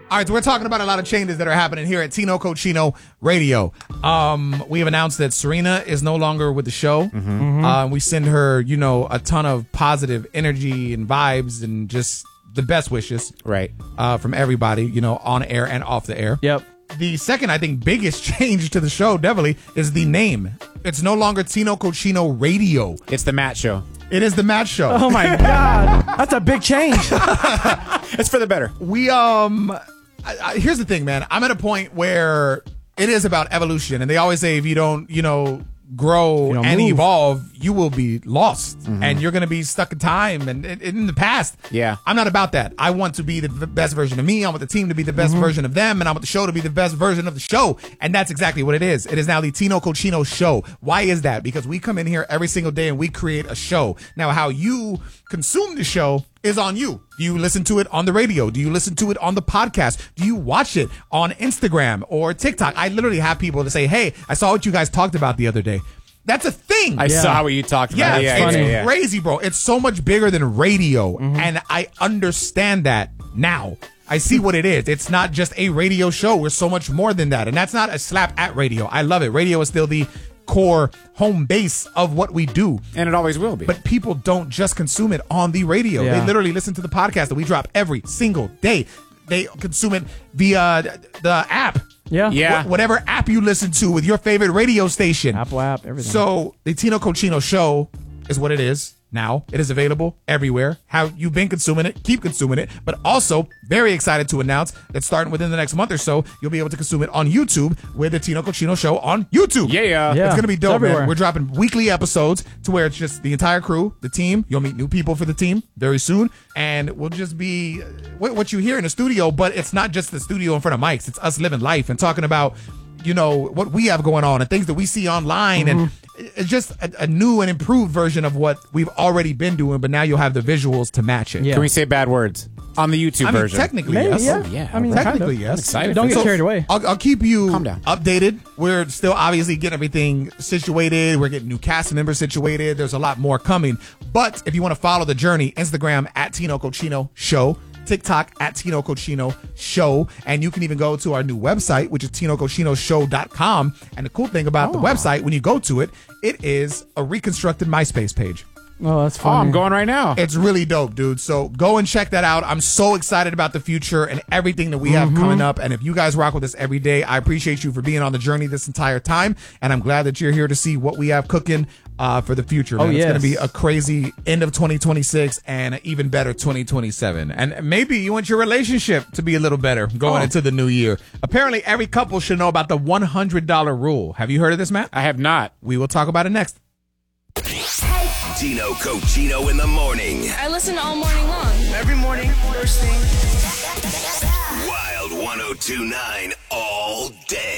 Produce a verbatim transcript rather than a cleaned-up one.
All right, so we're talking about a lot of changes that are happening here at Tino Cochino Radio. Um, we have announced that Serena is no longer with the show. Mm-hmm. Mm-hmm. Uh, we send her, you know, a ton of positive energy and vibes and just the best wishes. Right. Uh, from everybody, you know, on air and off the air. Yep. The second, I think, biggest change to the show, definitely, is the name. It's no longer Tino Cochino Radio. It's the Matt Show. It is the Matt Show. Oh, my God. That's a big change. It's for the better. We, um... I, I, here's the thing, man. I'm at a point where it is about evolution, and they always say if you don't, you know, grow You don't and move. evolve, you will be lost, Mm-hmm. and you're going to be stuck in time and, and in the past. Yeah. I'm not about that. I want to be the v- best version of me. I want the team to be the best version of them, and I want the show to be the best version of the show. And that's exactly what it is. It is now the Tino Cochino Show. Why is that? Because we come in here every single day and we create a show. Now, how you consume the show is on you. Do you listen to it on the radio? Do you listen to it on the podcast? Do you watch it on Instagram or TikTok? I literally have people to say, hey, I saw what you guys talked about the other day. That's a thing. I Yeah. saw what you talked Yeah, about. Yeah, it's yeah, yeah. crazy, bro. It's so much bigger than radio, Mm-hmm. and I understand that now. I see what it is. It's not just a radio show. We're so much more than that, and that's not a slap at radio. I love it. Radio is still the core home base of what we do. And it always will be. But people don't just consume it on the radio. Yeah. They literally listen to the podcast that we drop every single day. They consume it via the app. Yeah. Yeah. Wh- whatever app you listen to with your favorite radio station. Apple app, everything. So the Tino Cochino Show is what it is now. It is available everywhere. How you've been consuming it, keep consuming it. But also very excited to announce that starting within the next month or so, you'll be able to consume it on YouTube with the Tino Cochino Show on YouTube. Yeah, yeah. Yeah. It's going to be It's dope, everywhere. man. We're dropping weekly episodes to where it's just the entire crew, the team. You'll meet new people for the team very soon. And we'll just be what what you hear in the studio, but it's not just the studio in front of mics. It's us living life and talking about, you know, what we have going on and things that we see online. And it's just a, a new and improved version of what we've already been doing, but now you'll have the visuals to match it. Yeah. Can we say bad words on the YouTube I mean, version? technically, Maybe, yes. yeah. yeah. I mean, Technically, kind of. yes. excited Don't for get this. carried away. I'll, I'll keep you Calm down. updated. We're still obviously getting everything situated. We're getting new cast members situated. There's a lot more coming. But if you want to follow the journey, Instagram at Tino Cochino Show, TikTok at Tino Cochino Show, and you can even go to our new website, which is tino cochino show dot com. And the cool thing about the website, when you go to it, it is a reconstructed MySpace page. Oh, that's Oh, fun. I'm going right now. It's really dope, dude. So go and check that out. I'm so excited about the future and everything that we have Mm-hmm. coming up. And if you guys rock with us every day, I appreciate you for being on the journey this entire time. And I'm glad that you're here to see what we have cooking uh, for the future. Oh, Man. It's going to yes. be a crazy end of twenty twenty-six and an even better twenty twenty-seven. And maybe you want your relationship to be a little better going Oh. into the new year. Apparently, every couple should know about the one hundred dollar rule. Have you heard of this, Matt? I have not. We will talk about it next. Tino Cochino in the morning. I listen all morning long. Every morning, first thing. Wild one oh two point nine all day.